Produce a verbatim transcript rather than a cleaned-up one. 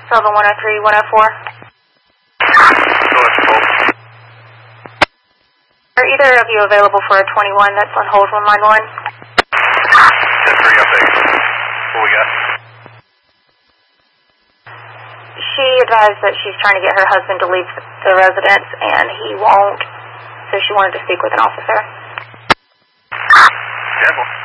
seven one oh three, one oh four. Are either of you available for a twenty-one that's on hold from line one? ten three update. What we got? She advised that she's trying to get her husband to leave the residence and he won't, so she wanted to speak with an officer. Careful.